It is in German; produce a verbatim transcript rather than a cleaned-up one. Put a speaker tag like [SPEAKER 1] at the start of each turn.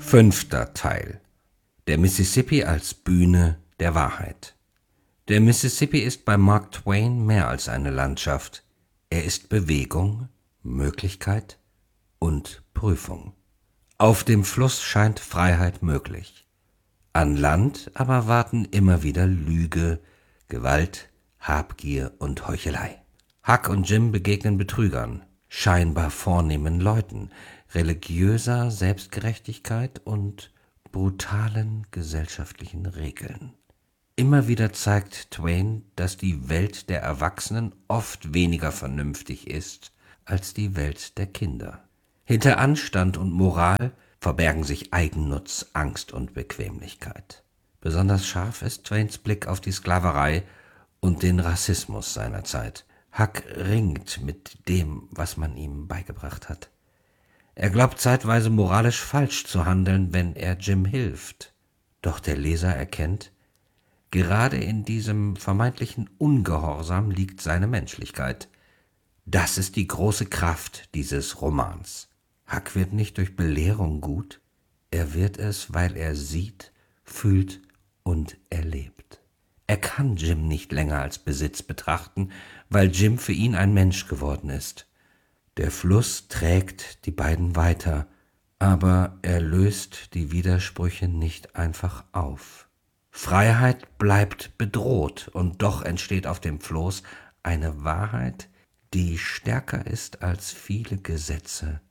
[SPEAKER 1] Fünfter Teil. Der Mississippi als Bühne der Wahrheit. Der Mississippi ist bei Mark Twain mehr als eine Landschaft. Er ist Bewegung, Möglichkeit und Prüfung. Auf dem Fluss scheint Freiheit möglich. An Land aber warten immer wieder Lüge, Gewalt, Habgier und Heuchelei. Huck und Jim begegnen Betrügern, scheinbar vornehmen Leuten, religiöser Selbstgerechtigkeit und brutalen gesellschaftlichen Regeln. Immer wieder zeigt Twain, dass die Welt der Erwachsenen oft weniger vernünftig ist als die Welt der Kinder. Hinter Anstand und Moral verbergen sich Eigennutz, Angst und Bequemlichkeit. Besonders scharf ist Twains Blick auf die Sklaverei und den Rassismus seiner Zeit. Huck ringt mit dem, was man ihm beigebracht hat. Er glaubt zeitweise moralisch falsch zu handeln, wenn er Jim hilft. Doch der Leser erkennt, gerade in diesem vermeintlichen Ungehorsam liegt seine Menschlichkeit. Das ist die große Kraft dieses Romans. Huck wird nicht durch Belehrung gut, er wird es, weil er sieht, fühlt und erlebt. Er kann Jim nicht länger als Besitz betrachten, weil Jim für ihn ein Mensch geworden ist. Der Fluss trägt die beiden weiter, aber er löst die Widersprüche nicht einfach auf. Freiheit bleibt bedroht, und doch entsteht auf dem Floß eine Wahrheit, die stärker ist als viele Gesetze